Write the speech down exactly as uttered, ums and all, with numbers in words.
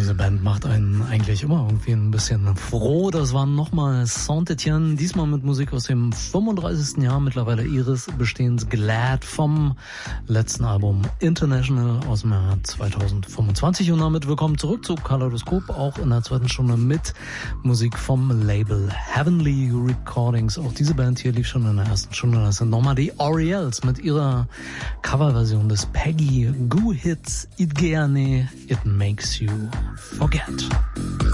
Diese Band macht einen eigentlich immer irgendwie ein bisschen froh. Das war nochmal Saint-Etienne, diesmal mit Musik aus dem fünfunddreißigsten Jahr mittlerweile ihres Bestehens, Glad, vom letzten Album International aus dem Jahr zweitausendfünfundzwanzig. Und damit willkommen zurück zu Kaleidoskop, auch in der zweiten Stunde mit Musik vom Label Heavenly Recordings. Auch diese Band hier lief schon in der ersten Stunde. Das sind nochmal die Oriels mit ihrer Coverversion des Peggy Goo Hits It Geane, It Makes You Forget.